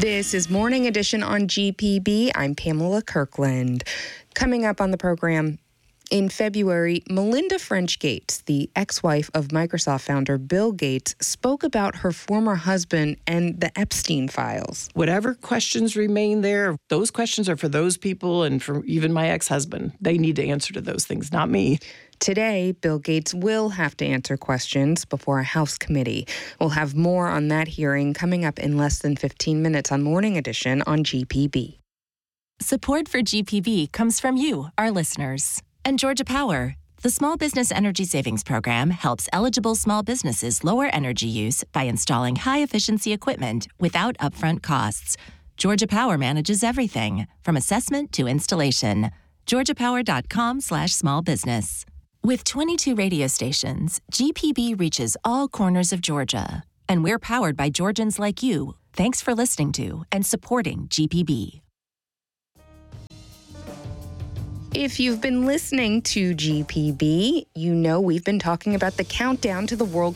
This is Morning Edition on GPB. I'm Pamela Kirkland. Coming up on the program, in February, Melinda French Gates, the ex-wife of Microsoft founder Bill Gates, spoke about her former husband and the Epstein files. Whatever questions remain there, those questions are for those people and for even my ex-husband. They need to answer to those things, not me. Today, Bill Gates will have to answer questions before a House committee. We'll have more on that hearing coming up in less than 15 minutes on Morning Edition on GPB. Support for GPB comes from you, our listeners. And Georgia Power, the Small Business Energy Savings Program, helps eligible small businesses lower energy use by installing high-efficiency equipment without upfront costs. Georgia Power manages everything, from assessment to installation. GeorgiaPower.com/smallbusiness. With 22 radio stations, GPB reaches all corners of Georgia. And we're powered by Georgians like you. Thanks for listening to and supporting GPB. If you've been listening to GPB, you know we've been talking about the countdown to the World